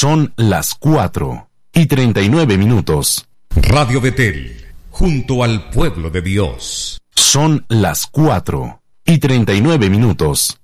Son las 4:39. Radio Betel, junto al pueblo de Dios. Son las 4:39.